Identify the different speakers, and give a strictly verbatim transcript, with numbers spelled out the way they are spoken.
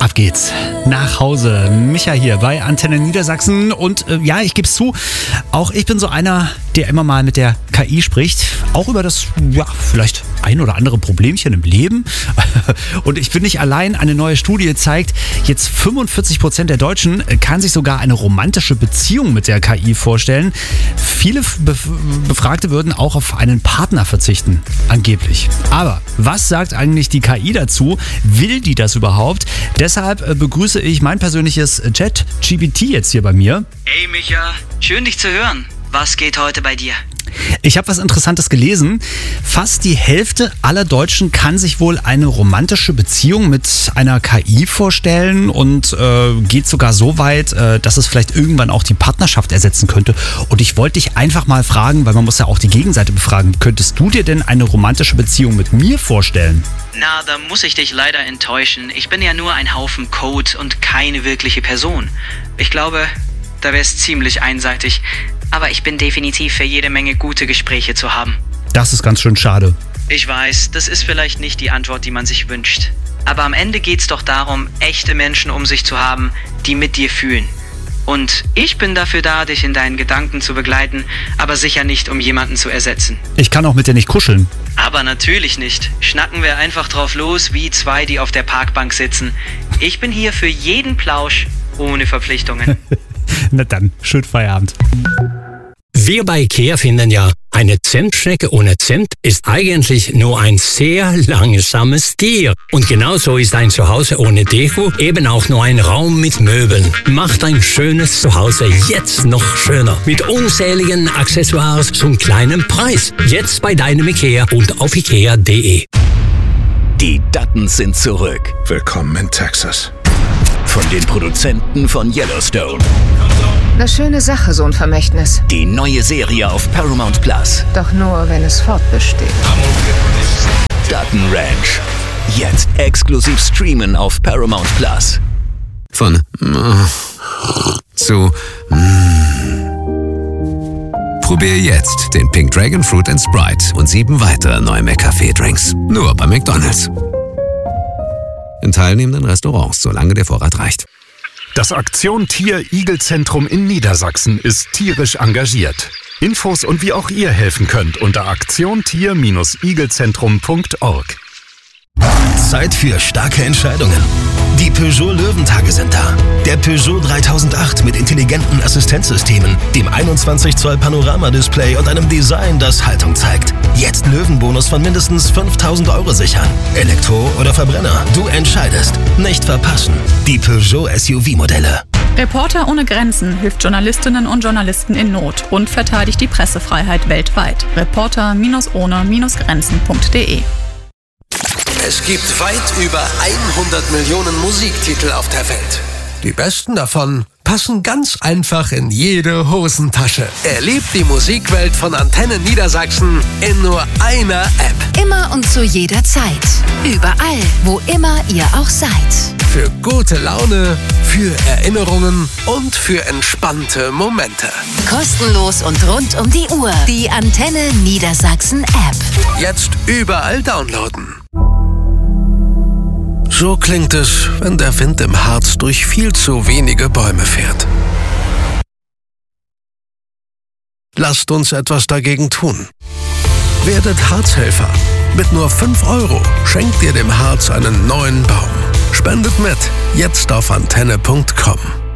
Speaker 1: Ab geht's nach Hause. Micha hier bei Antenne Niedersachsen. Und äh, ja, ich gebe es zu, auch ich bin so einer, der immer mal mit der K I spricht. Auch über das, ja, vielleicht ein oder andere Problemchen im Leben. Und ich bin nicht allein. Eine neue Studie zeigt, jetzt fünfundvierzig Prozent der Deutschen kann sich sogar eine romantische Beziehung mit der K I vorstellen. Viele Bef- Befragte würden auch auf einen Partner verzichten, angeblich. Aber was sagt eigentlich die K I dazu? Will die das überhaupt? Deshalb äh, begrüße ich mein persönliches Chat-G P T jetzt hier bei mir.
Speaker 2: Hey Micha, schön dich zu hören. Was geht heute bei dir?
Speaker 1: Ich habe was Interessantes gelesen. Fast die Hälfte aller Deutschen kann sich wohl eine romantische Beziehung mit einer K I vorstellen und äh, geht sogar so weit, äh, dass es vielleicht irgendwann auch die Partnerschaft ersetzen könnte. Und ich wollte dich einfach mal fragen, weil man muss ja auch die Gegenseite befragen. Könntest du dir denn eine romantische Beziehung mit mir vorstellen?
Speaker 2: Na, da muss ich dich leider enttäuschen. Ich bin ja nur ein Haufen Code und keine wirkliche Person. Ich glaube, da wäre es ziemlich einseitig. Aber ich bin definitiv für jede Menge gute Gespräche zu haben.
Speaker 1: Das ist ganz schön schade.
Speaker 2: Ich weiß, das ist vielleicht nicht die Antwort, die man sich wünscht. Aber am Ende geht's doch darum, echte Menschen um sich zu haben, die mit dir fühlen. Und ich bin dafür da, dich in deinen Gedanken zu begleiten, aber sicher nicht, um jemanden zu ersetzen.
Speaker 1: Ich kann auch mit dir nicht kuscheln.
Speaker 2: Aber natürlich nicht. Schnacken wir einfach drauf los, wie zwei, die auf der Parkbank sitzen. Ich bin hier für jeden Plausch, ohne Verpflichtungen.
Speaker 1: Na dann, schön Feierabend.
Speaker 3: Wir bei IKEA finden ja, eine Zimtschnecke ohne Zimt ist eigentlich nur ein sehr langsames Tier. Und genauso ist ein Zuhause ohne Deko eben auch nur ein Raum mit Möbeln. Macht ein schönes Zuhause jetzt noch schöner. Mit unzähligen Accessoires zum kleinen Preis. Jetzt bei deinem IKEA und auf ikea punkt de.
Speaker 4: Die Duttons sind zurück.
Speaker 5: Willkommen in Texas.
Speaker 4: Von den Produzenten von Yellowstone.
Speaker 6: Eine schöne Sache, so ein Vermächtnis.
Speaker 4: Die neue Serie auf Paramount Plus.
Speaker 6: Doch nur, wenn es fortbesteht.
Speaker 4: Dutton Ranch. Jetzt exklusiv streamen auf Paramount Plus.
Speaker 7: Von äh, zu mm. Probier jetzt den Pink Dragon Fruit and Sprite und sieben weitere neue McCafé-Drinks. Nur bei McDonald's. In teilnehmenden Restaurants, solange der Vorrat reicht.
Speaker 8: Das Aktion Tier-Igel-Zentrum in Niedersachsen ist tierisch engagiert. Infos und wie auch ihr helfen könnt unter aktion tier igelzentrum punkt org.
Speaker 9: Zeit für starke Entscheidungen. Die Peugeot Löwentage sind da. Der Peugeot dreitausendacht mit intelligenten Assistenzsystemen, dem einundzwanzig Zoll Panoramadisplay und einem Design, das Haltung zeigt. Jetzt Löwenbonus von mindestens fünftausend Euro sichern. Elektro oder Verbrenner, du entscheidest. Nicht verpassen. Die Peugeot S U V-Modelle.
Speaker 10: Reporter ohne Grenzen hilft Journalistinnen und Journalisten in Not und verteidigt die Pressefreiheit weltweit. Reporter ohne Grenzen punkt de.
Speaker 11: Es gibt weit über hundert Millionen Musiktitel auf der Welt. Die besten davon passen ganz einfach in jede Hosentasche. Erlebt die Musikwelt von Antenne Niedersachsen in nur einer App.
Speaker 12: Immer und zu jeder Zeit. Überall, wo immer ihr auch seid.
Speaker 11: Für gute Laune, für Erinnerungen und für entspannte Momente.
Speaker 12: Kostenlos und rund um die Uhr. Die Antenne Niedersachsen App.
Speaker 11: Jetzt überall downloaden. So klingt es, wenn der Wind im Harz durch viel zu wenige Bäume fährt. Lasst uns etwas dagegen tun. Werdet Harzhelfer. Mit nur fünf Euro schenkt ihr dem Harz einen neuen Baum. Spendet mit, jetzt auf antenne punkt com.